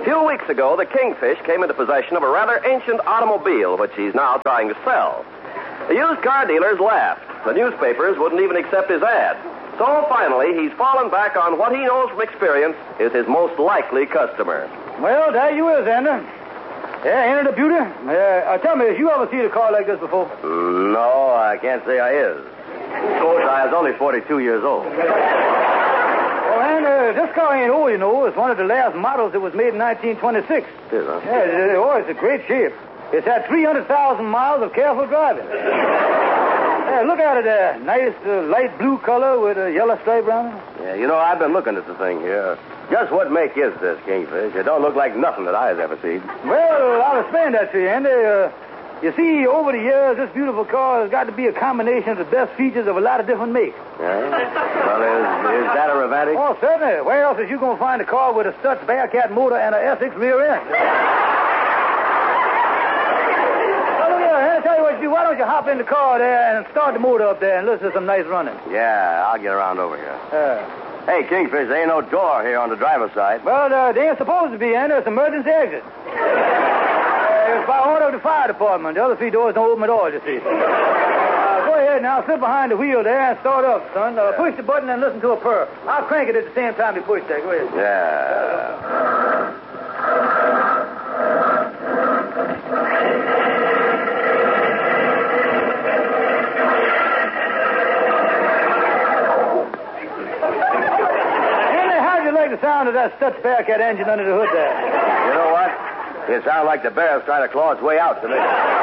few weeks ago, the Kingfish came into possession of a rather ancient automobile, which he's now trying to sell. The used car dealers laughed. The newspapers wouldn't even accept his ad. So finally, he's fallen back on what he knows from experience is his most likely customer. Well, there you is, Andy. Yeah, ain't it a beauty? Tell me, has you ever seen a car like this before? No, I can't say I is. Of course, I was only 42 years old. Oh, and this car ain't old, you know. It's one of the last models that was made in 1926. Is, huh? Yeah, it's a great shape. It's had 300,000 miles of careful driving. Yeah, look at it there. Nice light blue color with a yellow stripe around it. Yeah, you know, I've been looking at the thing here. Just what make is this, Kingfish? It don't look like nothing that I've ever seen. Well, I'll explain that to you, Andy. You see, over the years, this beautiful car has got to be a combination of the best features of a lot of different makes. Yeah? Well, is that a Ravatic? Oh, certainly. Where else is you going to find a car with a Stutz Bearcat motor and an Essex rear end? Well, look here, I'll tell you what you do. Why don't you hop in the car there and start the motor up there and listen to some nice running? Yeah, I'll get around over here. Hey, Kingfish, there ain't no door here on the driver's side. Well, they ain't supposed to be, Andy. It's an emergency exit. It's by order of the fire department. The other three doors don't open at all, you see. Go ahead now. Sit behind the wheel there and start up, son. Push the button and listen to a purr. I'll crank it at the same time you push that. Go ahead. Yeah. The sound of that Stutz Bearcat engine under the hood there. You know what? It sounds like the bear's trying to claw its way out to me.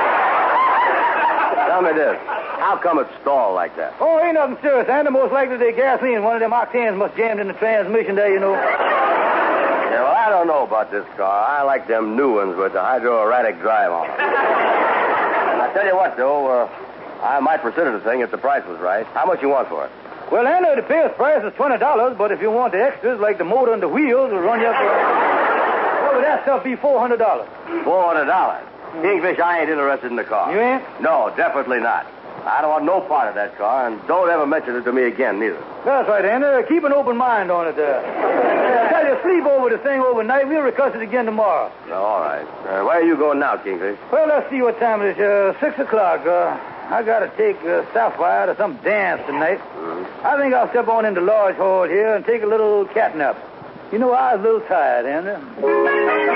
Tell me this. How come it stalled like that? Oh, ain't nothing serious, Andy. Most likely the gasoline. One of them octanes must jammed in the transmission there, you know. Yeah, well, I don't know about this car. I like them new ones with the hydro-erratic drive on them. I tell you what, though, I might consider the thing if the price was right. How much you want for it? Well, Andy, the base price is $20, but if you want the extras, like the motor and the wheels, it'll run you up to... Well, would that stuff be $400? $400? Kingfish, I ain't interested in the car. You ain't? No, definitely not. I don't want no part of that car, and don't ever mention it to me again, neither. That's right, Andy. Keep an open mind on it there. I tell you, sleep over the thing overnight. We'll discuss it again tomorrow. All right. Where are you going now, Kingfish? Well, let's see what time it is. 6 o'clock. I got to take Sapphire to some dance tonight. Mm-hmm. I think I'll step on into Lodge Hall here and take a little cat nap. You know, I was a little tired, Andy.